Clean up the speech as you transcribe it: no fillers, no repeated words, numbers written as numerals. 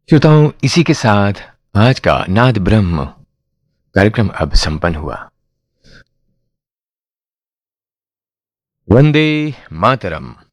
श्रोताओं, इसी के साथ आज का नाद ब्रह्म कार्यक्रम अब संपन्न हुआ। वंदे मातरम।